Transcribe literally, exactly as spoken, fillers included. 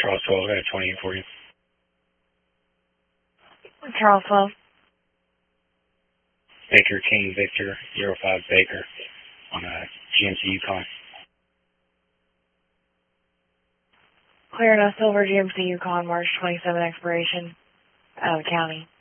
Charles twelve, I got twenty-eight for you. Charles twelve. Baker King Victor, zero five Baker on a G M C Yukon. Clear enough, Silver G M C Yukon, March twenty-seventh expiration, out of the county.